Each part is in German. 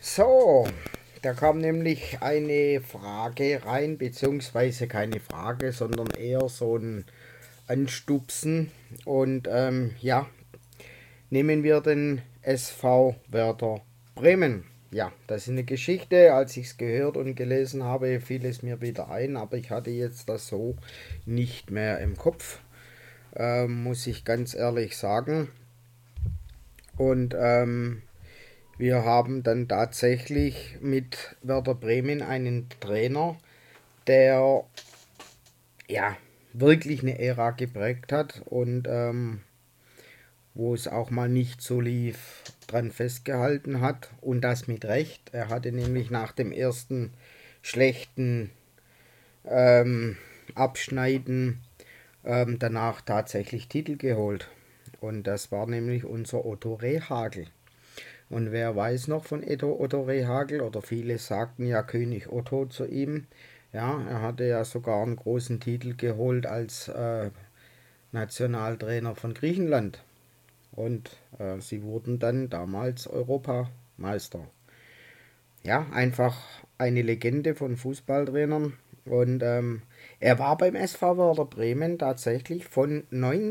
So, da kam nämlich eine Frage rein, beziehungsweise keine Frage, sondern eher so ein Anstupsen. Und ja, nehmen wir den SV Werder Bremen. Ja, das ist eine Geschichte. Als ich es gehört und gelesen habe, fiel es mir wieder ein, aber ich hatte jetzt das so nicht mehr im Kopf, muss ich ganz ehrlich sagen. Und wir haben dann tatsächlich mit Werder Bremen einen Trainer, der ja wirklich eine Ära geprägt hat und wo es auch mal nicht so lief, dran festgehalten hat und das mit Recht. Er hatte nämlich nach dem ersten schlechten ähm, Abschneiden danach tatsächlich Titel geholt. Und das war nämlich unser Otto Rehhagel. Und wer weiß noch von Otto Rehhagel, oder viele sagten ja König Otto zu ihm. Ja, er hatte ja sogar einen großen Titel geholt als Nationaltrainer von Griechenland. Und sie wurden dann damals Europameister. Ja, einfach eine Legende von Fußballtrainern. Und er war beim SV Werder Bremen tatsächlich von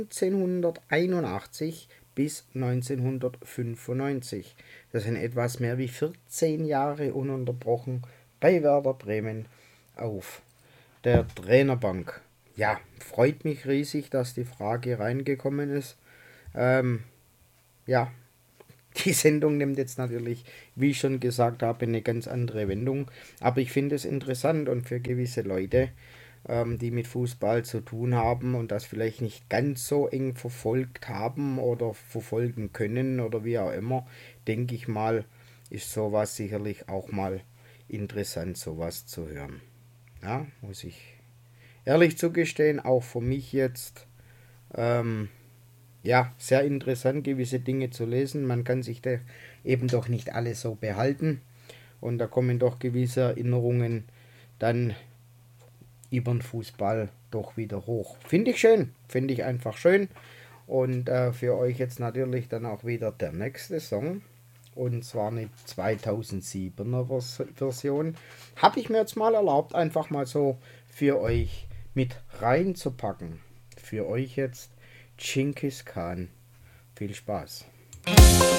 1981 bis 1995. Das sind etwas mehr wie 14 Jahre ununterbrochen bei Werder Bremen auf der Trainerbank. Ja, freut mich riesig, dass die Frage reingekommen ist. Ähm, ja, die Sendung nimmt jetzt natürlich, wie ich schon gesagt habe, eine ganz andere Wendung. Aber ich finde es interessant und für gewisse Leute, die mit Fußball zu tun haben und das vielleicht nicht ganz so eng verfolgt haben oder verfolgen können oder wie auch immer, denke ich mal, ist sowas sicherlich auch mal interessant, sowas zu hören. Ja, muss ich ehrlich zugestehen, auch für mich jetzt ähm, ja, sehr interessant, gewisse Dinge zu lesen. Man kann sich da eben doch nicht alles so behalten. Und da kommen doch gewisse Erinnerungen dann über den Fußball doch wieder hoch. Finde ich schön, finde ich einfach schön. Und für euch jetzt natürlich dann auch wieder der nächste Song. Und zwar eine 2007er Version. Habe ich mir jetzt mal erlaubt, einfach mal so für euch mit reinzupacken. Für euch jetzt Genghis Khan. Viel Spaß.